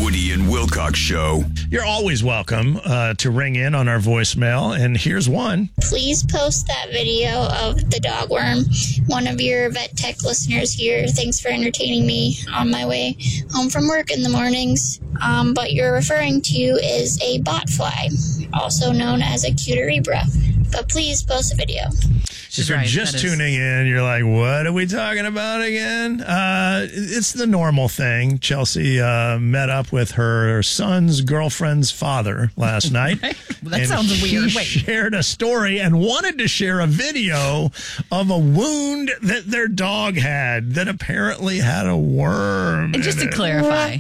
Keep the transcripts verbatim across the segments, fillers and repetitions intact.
Woody and Wilcox Show. You're always welcome uh, to ring in on our voicemail, and here's one. Please post that video of the dog worm. One of your vet tech listeners here. Thanks for entertaining me on my way home from work in the mornings. Um, but you're referring to is a botfly, also known as a Cuterebra. But please post a video. If you're right, just tuning in, you're like, what are we talking about again? Uh, it's the normal thing. Chelsea uh, met up with her son's girlfriend's father last night. Right? Well, that and sounds he weird. Wait. shared a story and wanted to share a video of a wound that their dog had that apparently had a worm. And just in to it. clarify,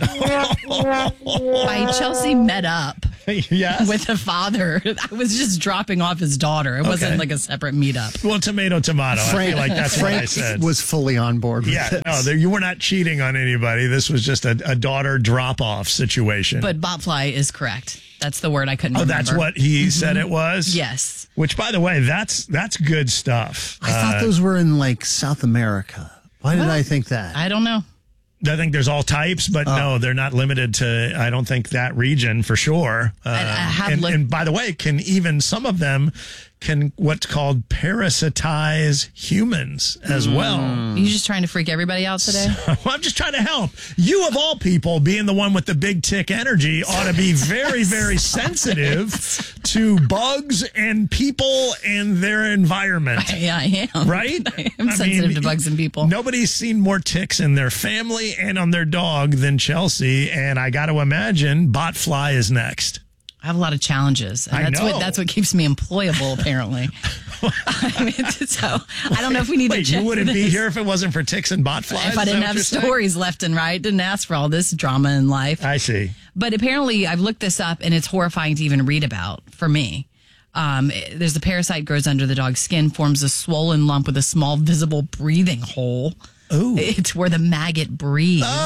why Chelsea met up yes. with the father, I was just dropping off his daughter. It wasn't Okay. like a separate meetup. Well, tomato, tomato. I feel like that's what I Frank said. was fully on board with Yeah, this. no, there, you were not cheating on anybody. This was just a, a daughter drop-off situation. But botfly is correct. That's the word I couldn't oh, remember. that's what he said it was? Yes. Which, by the way, that's that's good stuff. I thought those were in like South America. Why did Well, I think that? I don't know. I think there's all types, but no, they're not limited to, I don't think, that region for sure. Uh, I have and, looked- and by the way, can even some of them can what's called parasitize humans as well. Are you just trying to freak everybody out today? Well, I'm just trying to help. You, of all people, being the one with the big tick energy, ought to be very, very sensitive to bugs and people and their environment. Yeah, I am. Right? I am I sensitive mean, to bugs and people. Nobody's seen more ticks in their family and on their dog than Chelsea, and I got to imagine botfly is next. I have a lot of challenges. And I that's know. what that's what keeps me employable, apparently. I mean, so I don't know if we need Wait, to check you wouldn't for be this. here if it wasn't for ticks and botflies? If I Is didn't that what have you're saying? stories left and right, didn't ask for all this drama in life. I see. But apparently, I've looked this up, and it's horrifying to even read about for me. Um, there's a parasite grows under the dog's skin, forms a swollen lump with a small visible breathing hole. Ooh. It's where the maggot breathes. Oh,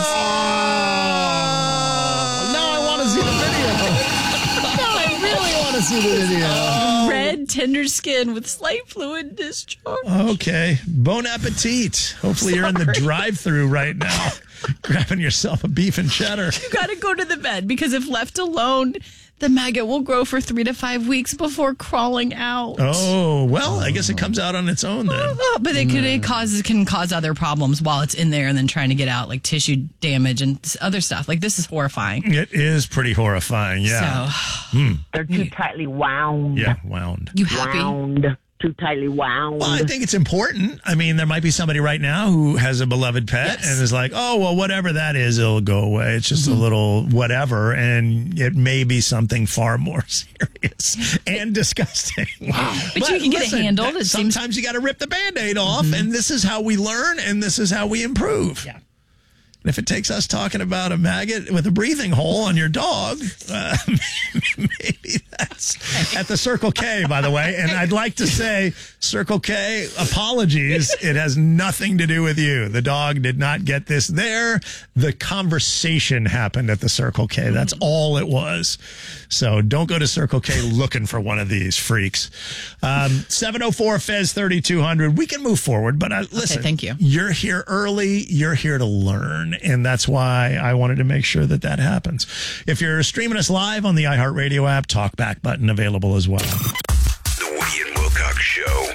now I want to see the video. Now I really want to see the video. Red, tender skin with slight fluid discharge. Okay. Bon appetit. Hopefully you're in the drive-thru right now, grabbing yourself a beef and cheddar. You got to go to the vet because if left alone, the maggot will grow for three to five weeks before crawling out. Oh, well, I guess it comes out on its own then. Oh, but it could it causes can cause other problems while it's in there and then trying to get out, like tissue damage and other stuff. Like this is horrifying. It is pretty horrifying, yeah. So They're too tightly wound. Yeah, wound. you happy? Wound. Too tightly wound. Well, I think it's important. I mean, there might be somebody right now who has a beloved pet Yes. and is like, oh, well, whatever that is, it'll go away. It's just Mm-hmm. a little whatever. And it may be something far more serious and disgusting. Wow. But you can get it handled. It seems- sometimes you got to rip the Band-Aid off. Mm-hmm. And this is how we learn. And this is how we improve. Yeah. And if it takes us talking about a maggot with a breathing hole on your dog, uh, maybe that's at the Circle K, by the way. And I'd like to say, Circle K, apologies. It has nothing to do with you. The dog did not get this there. The conversation happened at the Circle K. That's all it was. So don't go to Circle K looking for one of these freaks. Um, seven oh four F E Z thirty-two hundred. We can move forward, but uh, listen. thank you. You're here early. You're here to learn. And that's why I wanted to make sure that that happens. If you're streaming us live on the iHeartRadio app, talkback button available as well. The Woody and Wilcox Show.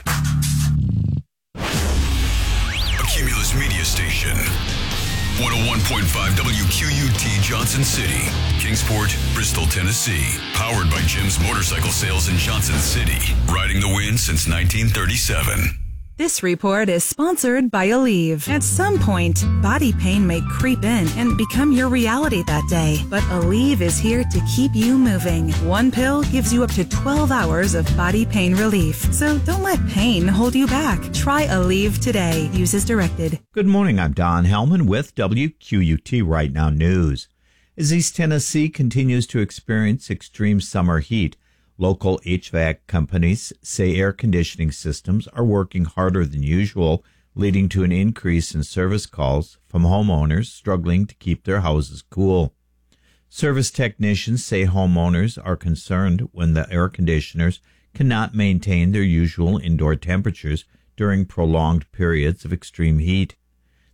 A Cumulus Media Station. one oh one point five W Q U T Johnson City, Kingsport, Bristol, Tennessee. Powered by Jim's Motorcycle Sales in Johnson City. Riding the wind since nineteen thirty-seven. This report is sponsored by Aleve. At some point, body pain may creep in and become your reality that day. But Aleve is here to keep you moving. One pill gives you up to twelve hours of body pain relief. So don't let pain hold you back. Try Aleve today. Use as directed. Good morning. I'm Don Hellman with W Q U T Right Now News. As East Tennessee continues to experience extreme summer heat, local H V A C companies say air conditioning systems are working harder than usual, leading to an increase in service calls from homeowners struggling to keep their houses cool. Service technicians say homeowners are concerned when the air conditioners cannot maintain their usual indoor temperatures during prolonged periods of extreme heat.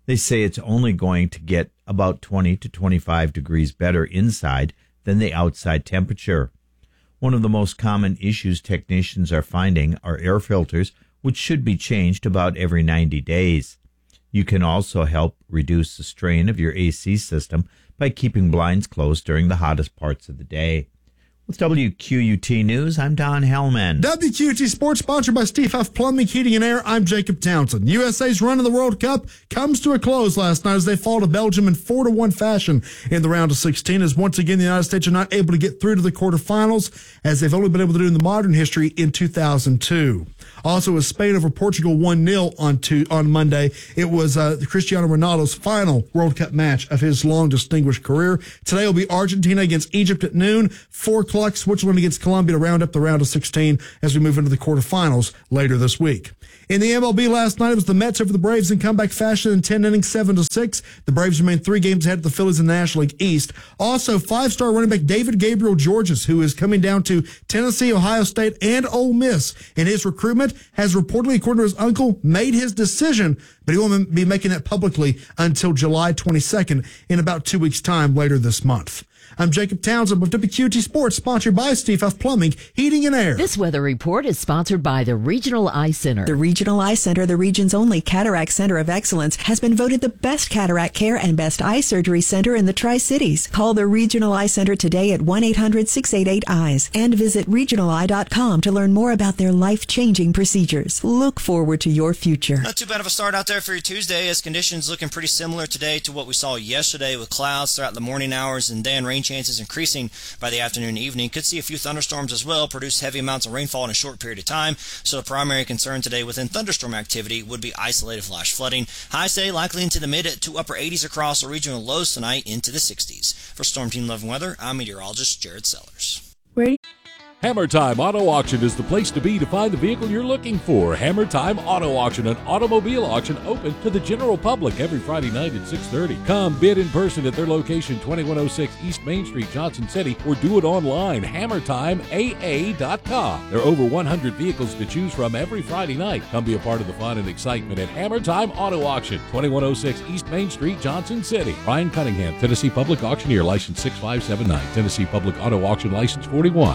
They say it's only going to get about twenty to twenty-five degrees better inside than the outside temperature. One of the most common issues technicians are finding are air filters, which should be changed about every ninety days. You can also help reduce the strain of your A C system by keeping blinds closed during the hottest parts of the day. With W Q U T News, I'm Don Hellman. W Q U T Sports, sponsored by Steve Huff Plumbing, Heating, and Air. I'm Jacob Townsend. U S A's run in the World Cup comes to a close last night as they fall to Belgium in four to one fashion in the round of sixteen, as once again the United States are not able to get through to the quarterfinals, as they've only been able to do in the modern history in two thousand two. Also, as Spain over Portugal one nil on two, on Monday, it was uh, Cristiano Ronaldo's final World Cup match of his long distinguished career. Today will be Argentina against Egypt at noon, four o'clock, Switzerland against Colombia to round up the round of sixteen as we move into the quarterfinals later this week. In the M L B last night, it was the Mets over the Braves in comeback fashion in ten innings, seven to six. The Braves remain three games ahead of the Phillies in the National League East. Also, five-star running back David Gabriel Georges, who is coming down to Tennessee, Ohio State, and Ole Miss in his recruitment, has reportedly, according to his uncle, made his decision, but he won't be making that publicly until July twenty-second, in about two weeks' time later this month. I'm Jacob Townsend with W Q T Sports, sponsored by Steve Huff Plumbing, Heating, and Air. This weather report is sponsored by the Regional Eye Center. The Regional Eye Center, the region's only cataract center of excellence, has been voted the best cataract care and best eye surgery center in the Tri-Cities. Call the Regional Eye Center today at one eight hundred six eight eight eyes and visit regional eye dot com to learn more about their life-changing procedures. Look forward to your future. Not too bad of a start out there for your Tuesday, as conditions looking pretty similar today to what we saw yesterday, with clouds throughout the morning hours and then rain chances increasing by the afternoon and evening. Could see a few thunderstorms as well, produce heavy amounts of rainfall in a short period of time. So the primary concern today within thunderstorm activity would be isolated flash flooding. Highs today likely into the mid to upper eighties across the regional lows tonight into the sixties. For Storm Team eleven Weather, I'm meteorologist Jared Sellers. Wait. Hammer Time Auto Auction is the place to be to find the vehicle you're looking for. Hammer Time Auto Auction, an automobile auction open to the general public every Friday night at six thirty. Come bid in person at their location, twenty-one oh six East Main Street, Johnson City, or do it online, hammer time A A dot com. There are over one hundred vehicles to choose from every Friday night. Come be a part of the fun and excitement at Hammer Time Auto Auction, twenty-one oh six East Main Street, Johnson City. Ryan Cunningham, Tennessee Public Auctioneer, license six five seven nine, Tennessee Public Auto Auction, license forty-one.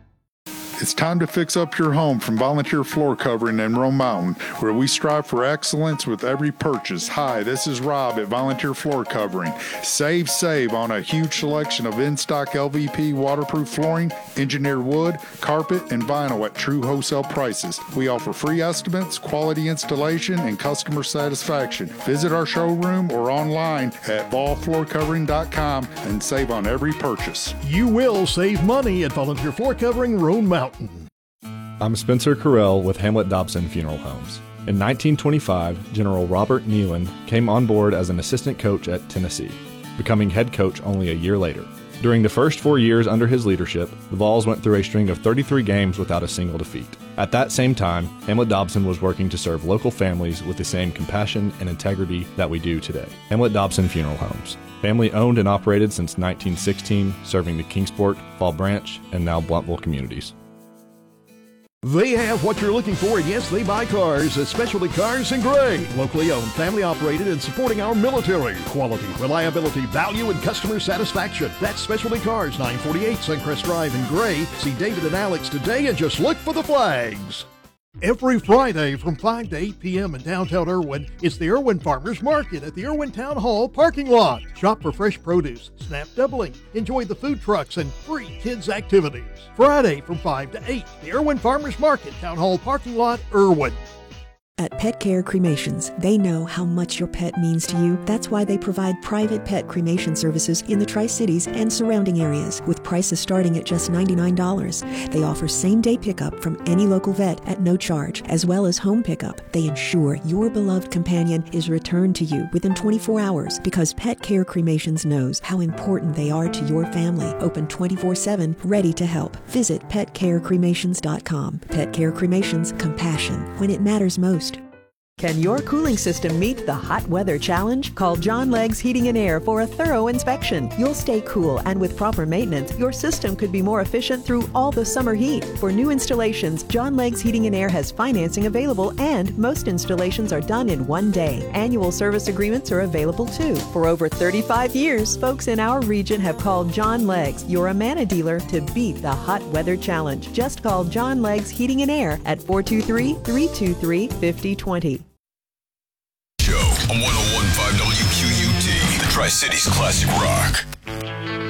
It's time to fix up your home from Volunteer Floor Covering in Rome Mountain, where we strive for excellence with every purchase. Hi, this is Rob at Volunteer Floor Covering. Save, save on a huge selection of in-stock L V P waterproof flooring, engineered wood, carpet, and vinyl at true wholesale prices. We offer free estimates, quality installation, and customer satisfaction. Visit our showroom or online at vol floor covering dot com and save on every purchase. You will save money at Volunteer Floor Covering, Roan Mountain. I'm Spencer Carell with Hamlet Dobson Funeral Homes. In nineteen twenty-five, General Robert Neyland came on board as an assistant coach at Tennessee, becoming head coach only a year later. During the first four years under his leadership, the Vols went through a string of thirty-three games without a single defeat. At that same time, Hamlet Dobson was working to serve local families with the same compassion and integrity that we do today. Hamlet Dobson Funeral Homes. Family owned and operated since nineteen sixteen, serving the Kingsport, Fall Branch, and now Blountville communities. They have what you're looking for. Yes, they buy cars at Specialty Cars in Gray. Locally owned, family operated, and supporting our military. Quality, reliability, value, and customer satisfaction. That's Specialty Cars, nine forty-eight Suncrest Drive in Gray. See David and Alex today and just look for the flags. Every Friday from five to eight p.m. in downtown Irwin, it's the Irwin Farmers Market at the Irwin Town Hall parking lot. Shop for fresh produce, snap doubling, enjoy the food trucks, and free kids' activities. Friday from five to eight, the Irwin Farmers Market, Town Hall parking lot, Irwin. At Pet Care Cremations, they know how much your pet means to you. That's why they provide private pet cremation services in the Tri-Cities and surrounding areas, with prices starting at just ninety-nine dollars. They offer same-day pickup from any local vet at no charge, as well as home pickup. They ensure your beloved companion is returned to you within twenty-four hours, because Pet Care Cremations knows how important they are to your family. Open twenty-four seven, ready to help. Visit pet care cremations dot com. Pet Care Cremations, compassion when it matters most. Can your cooling system meet the hot weather challenge? Call John Leggs Heating and Air for a thorough inspection. You'll stay cool, and with proper maintenance, your system could be more efficient through all the summer heat. For new installations, John Leggs Heating and Air has financing available, and most installations are done in one day. Annual service agreements are available too. For over thirty-five years, folks in our region have called John Leggs, your Amana dealer, to beat the hot weather challenge. Just call John Leggs Heating and Air at four two three, three two three, five zero two zero. Show on one oh one point five W Q U T, the Tri-Cities Classic Rock.